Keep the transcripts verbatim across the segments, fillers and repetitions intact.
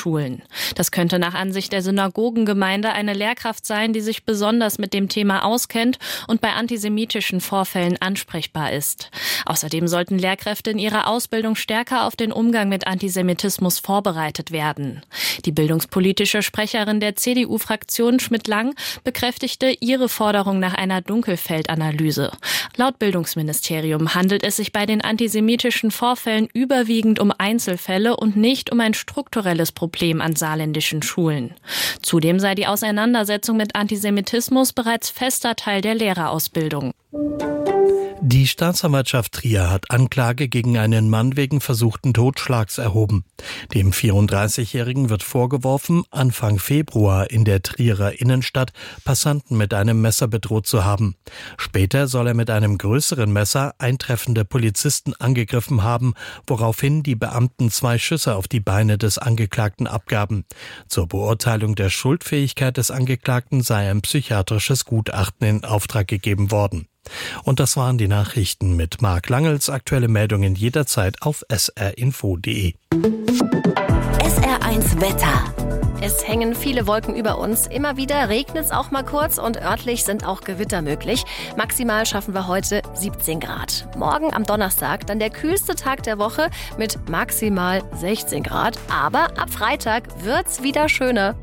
Schulen. Das könnte nach Ansicht der Synagogengemeinde eine Lehrkraft sein, die sich besonders mit dem Thema auskennt und bei antisemitischen Vorfällen ansprechbar ist. Außerdem sollten Lehrkräfte in ihrer Ausbildung stärker auf den Umgang mit Antisemitismus vorbereitet werden. Die bildungspolitische Sprecherin der C D U-Fraktion Schmidt-Lang bekräftigte ihre Forderung nach einer Dunkelfeldanalyse. Laut Bildungsministerium handelt es sich bei den antisemitischen Vorfällen überwiegend um Einzelfälle und nicht um ein strukturelles Problem an saarländischen Schulen. Zudem sei die Auseinandersetzung mit Antisemitismus bereits fester Teil der Lehrerausbildung. Die Staatsanwaltschaft Trier hat Anklage gegen einen Mann wegen versuchten Totschlags erhoben. Dem vierunddreißigjährigen wird vorgeworfen, Anfang Februar in der Trierer Innenstadt Passanten mit einem Messer bedroht zu haben. Später soll er mit einem größeren Messer eintreffende Polizisten angegriffen haben, woraufhin die Beamten zwei Schüsse auf die Beine des Angeklagten abgaben. Zur Beurteilung der Schuldfähigkeit des Angeklagten sei ein psychiatrisches Gutachten in Auftrag gegeben worden. Und das waren die Nachrichten mit Marc Langels. Aktuelle Meldungen jederzeit auf s r info punkt d e. S R eins Wetter. Es hängen viele Wolken über uns. Immer wieder regnet es auch mal kurz und örtlich sind auch Gewitter möglich. Maximal schaffen wir heute siebzehn Grad. Morgen am Donnerstag dann der kühlste Tag der Woche mit maximal sechzehn Grad. Aber ab Freitag wird's wieder schöner.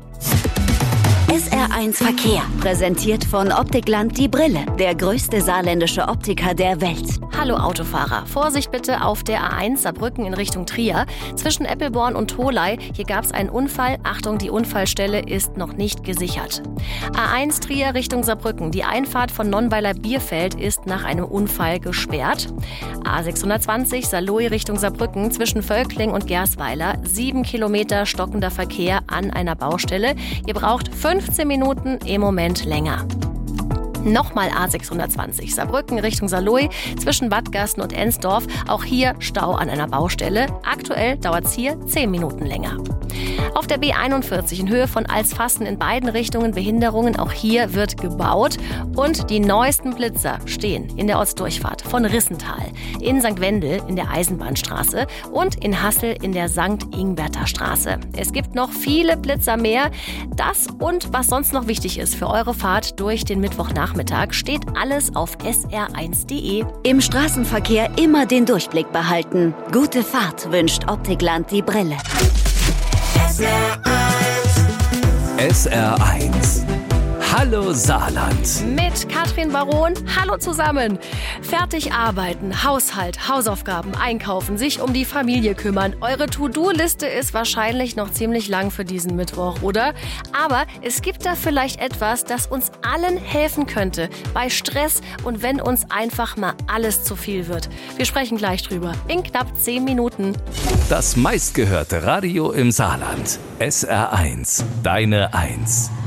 S R eins Verkehr, präsentiert von Optikland die Brille, der größte saarländische Optiker der Welt. Hallo Autofahrer, Vorsicht bitte auf der A eins Saarbrücken in Richtung Trier. Zwischen Eppelborn und Tholey, hier gab es einen Unfall. Achtung, die Unfallstelle ist noch nicht gesichert. A eins Trier Richtung Saarbrücken, die Einfahrt von Nonnweiler-Bierfeld ist nach einem Unfall gesperrt. A sechshundertzwanzig Saarlouis Richtung Saarbrücken zwischen Völkling und Gersweiler, sieben Kilometer stockender Verkehr an einer Baustelle. Ihr braucht fünfzehn Minuten, im Moment länger. Nochmal A sechshundertzwanzig Saarbrücken Richtung Saarlouis zwischen Wadgasten und Ensdorf. Auch hier Stau an einer Baustelle. Aktuell dauert es hier zehn Minuten länger. Auf der B einundvierzig in Höhe von Alsfassen in beiden Richtungen Behinderungen. Auch hier wird gebaut. Und die neuesten Blitzer stehen in der Ortsdurchfahrt von Rissental, in Sankt Wendel in der Eisenbahnstraße und in Hassel in der Sankt Ingberter Straße. Es gibt noch viele Blitzer mehr. Das und was sonst noch wichtig ist für eure Fahrt durch den Mittwochnachmittag steht alles auf s r eins punkt d e. Im Straßenverkehr immer den Durchblick behalten. Gute Fahrt wünscht Optikland die Brille. S R eins. Hallo Saarland. Mit Katrin Baron. Hallo zusammen. Fertig arbeiten, Haushalt, Hausaufgaben, einkaufen, sich um die Familie kümmern. Eure To-Do-Liste ist wahrscheinlich noch ziemlich lang für diesen Mittwoch, oder? Aber es gibt da vielleicht etwas, das uns allen helfen könnte bei Stress und wenn uns einfach mal alles zu viel wird. Wir sprechen gleich drüber. In knapp zehn Minuten. Das meistgehörte Radio im Saarland. S R eins. Deine Eins.